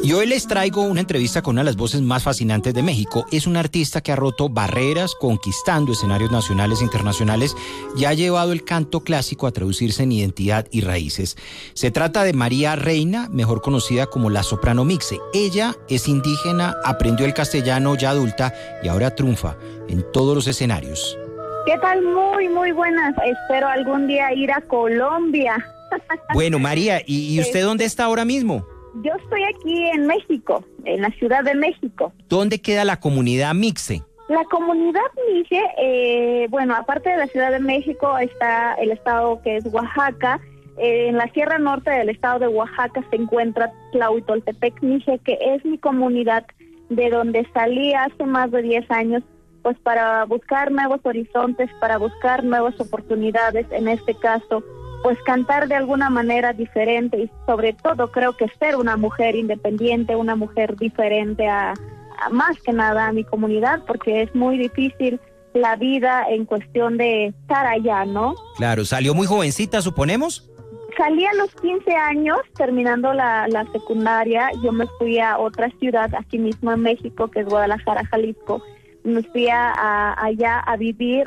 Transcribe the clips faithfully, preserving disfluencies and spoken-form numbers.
Y hoy les traigo una entrevista con una de las voces más fascinantes de México. Es una artista que ha roto barreras, conquistando escenarios nacionales e internacionales y ha llevado el canto clásico a traducirse en identidad y raíces. Se trata de María Reina, mejor conocida como la soprano Mixe. Ella es indígena, aprendió el castellano ya adulta y ahora triunfa en todos los escenarios. ¿Qué tal? Muy, muy buenas. Espero algún día ir a Colombia. Bueno, María, ¿y, y usted dónde está ahora mismo? Yo estoy aquí en México, en la Ciudad de México. ¿Dónde queda la comunidad Mixe? La comunidad Mixe, eh, bueno, aparte de la Ciudad de México está el estado que es Oaxaca. Eh, en la Sierra Norte del estado de Oaxaca se encuentra Tlahuitoltepec Mixe, que es mi comunidad de donde salí hace más de diez años, pues para buscar nuevos horizontes, para buscar nuevas oportunidades, en este caso pues cantar de alguna manera diferente y sobre todo creo que ser una mujer independiente, una mujer diferente a, a más que nada a mi comunidad, porque es muy difícil la vida en cuestión de estar allá, ¿no? Claro, salió muy jovencita, suponemos. Salí a los quince años, terminando la, la secundaria. Yo me fui a otra ciudad aquí mismo en México, que es Guadalajara, Jalisco. Me fui a, a, allá a vivir,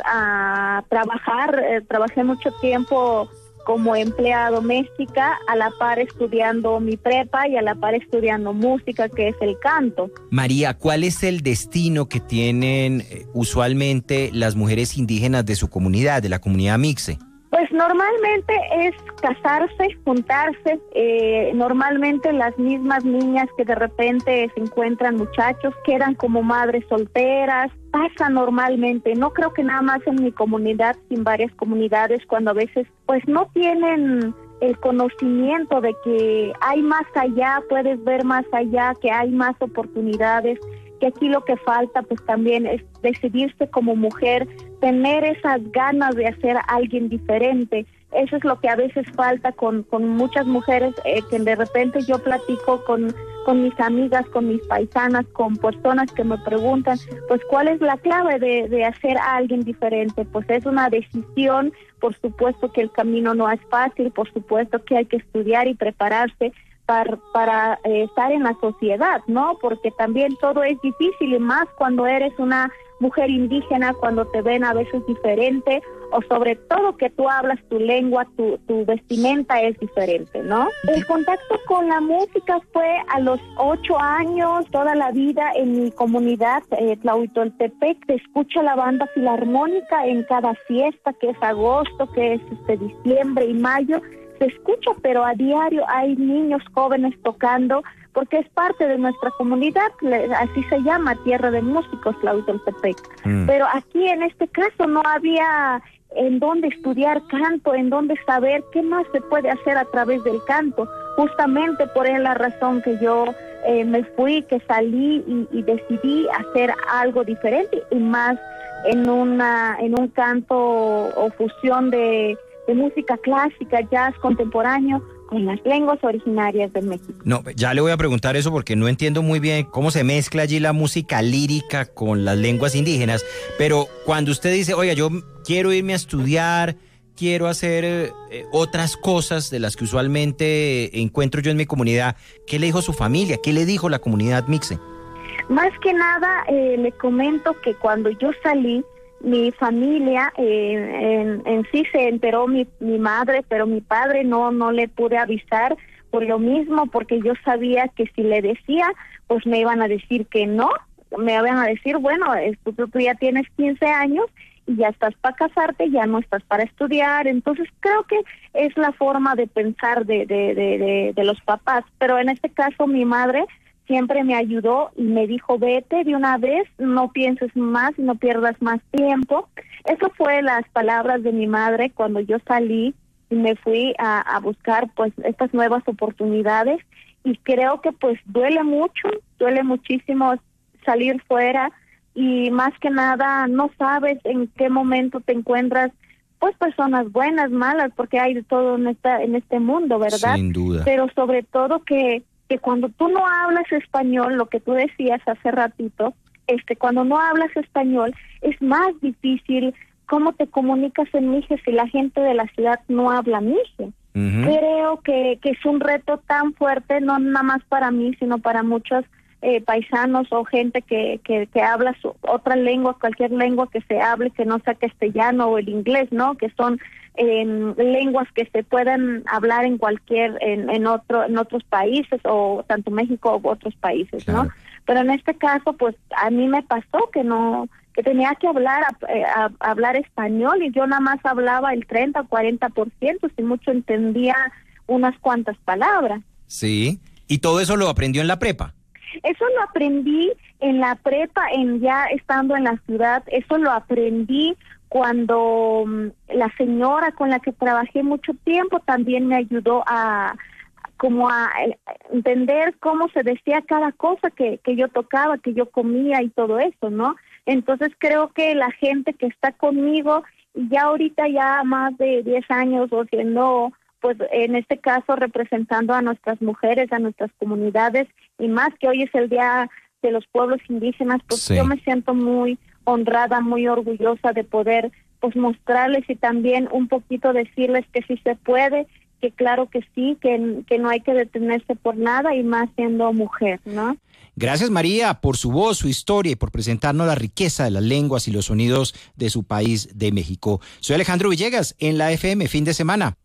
a trabajar, eh, trabajé mucho tiempo como empleada doméstica, a la par estudiando mi prepa y a la par estudiando música, que es el canto. María, ¿cuál es el destino que tienen eh, usualmente las mujeres indígenas de su comunidad, de la comunidad Mixe? Pues normalmente es casarse, juntarse, eh, normalmente las mismas niñas que de repente se encuentran muchachos quedan como madres solteras, pasa normalmente, no creo que nada más en mi comunidad, sino varias comunidades, cuando a veces pues no tienen el conocimiento de que hay más allá, puedes ver más allá, que hay más oportunidades, que aquí lo que falta pues también es decidirse como mujer, tener esas ganas de hacer a alguien diferente. Eso es lo que a veces falta con, con muchas mujeres, eh, que de repente yo platico con, con mis amigas, con mis paisanas, con personas que me preguntan, pues ¿cuál es la clave de, de hacer a alguien diferente? Pues es una decisión, por supuesto que el camino no es fácil, por supuesto que hay que estudiar y prepararse para, para eh, estar en la sociedad, ¿no? Porque también todo es difícil y más cuando eres una mujer indígena, cuando te ven a veces diferente, o sobre todo que tú hablas tu lengua, tu, tu vestimenta es diferente, ¿no? El contacto con la música fue a los ocho años, toda la vida en mi comunidad, eh, Tlahuitoltepec, se escucha la banda filarmónica en cada fiesta, que es agosto, que es este diciembre y mayo, se escucha, pero a diario hay niños jóvenes tocando, porque es parte de nuestra comunidad, así se llama, Tierra de Músicos, Tlahuitoltepec. Mm. Pero aquí en este caso no había en dónde estudiar canto, en dónde saber qué más se puede hacer a través del canto. Justamente por la razón que yo eh, me fui, que salí y, y decidí hacer algo diferente y más en una en un canto o fusión de, de música clásica, jazz contemporáneo, con las lenguas originarias de México. No, ya le voy a preguntar eso porque no entiendo muy bien cómo se mezcla allí la música lírica con las lenguas indígenas, pero cuando usted dice, oiga, yo quiero irme a estudiar, quiero hacer eh, otras cosas de las que usualmente encuentro yo en mi comunidad, ¿qué le dijo su familia? ¿Qué le dijo la comunidad Mixe? Más que nada, eh, le comento que cuando yo salí, mi familia, eh, en, en sí se enteró mi, mi madre, pero mi padre no no le pude avisar por lo mismo, porque yo sabía que si le decía, pues me iban a decir que no, me iban a decir, bueno, tú, tú ya tienes quince años y ya estás para casarte, ya no estás para estudiar. Entonces creo que es la forma de pensar de, de, de, de, de los papás, pero en este caso mi madre siempre me ayudó y me dijo, vete de una vez, no pienses más y no pierdas más tiempo. Eso fue las palabras de mi madre cuando yo salí y me fui a, a buscar pues estas nuevas oportunidades, y creo que pues duele mucho, duele muchísimo salir fuera y más que nada no sabes en qué momento te encuentras pues personas buenas, malas, porque hay de todo en esta en este mundo, ¿verdad? Sin duda. Pero sobre todo que que cuando tú no hablas español, lo que tú decías hace ratito, este, cuando no hablas español, es más difícil cómo te comunicas en Mixe si la gente de la ciudad no habla Mixe. Uh-huh. Creo que, que es un reto tan fuerte, no nada más para mí, sino para muchos eh, paisanos o gente que, que, que habla su, otra lengua, cualquier lengua que se hable, que no sea castellano o el inglés, ¿no? Que son eh, lenguas que se pueden hablar en cualquier, en, en otro, en otros países, o tanto México u otros países, ¿no? Claro. Pero en este caso, pues a mí me pasó que no, que tenía que hablar, a, a, a hablar español, y yo nada más hablaba el treinta o cuarenta por ciento, si mucho entendía unas cuantas palabras. Sí, ¿y todo eso lo aprendió en la prepa? Eso lo aprendí en la prepa, en ya estando en la ciudad. Eso lo aprendí cuando um, la señora con la que trabajé mucho tiempo también me ayudó a como a entender cómo se decía cada cosa que, que yo tocaba, que yo comía y todo eso, ¿no? Entonces creo que la gente que está conmigo, ya ahorita ya más de diez años, o siendo, pues en este caso representando a nuestras mujeres, a nuestras comunidades, y más que hoy es el Día de los Pueblos Indígenas, pues sí, yo me siento muy honrada, muy orgullosa de poder pues mostrarles y también un poquito decirles que sí se puede, que claro que sí, que, que no hay que detenerse por nada, y más siendo mujer, ¿no? Gracias, María, por su voz, su historia y por presentarnos la riqueza de las lenguas y los sonidos de su país, de México. Soy Alejandro Villegas en la F M, fin de semana.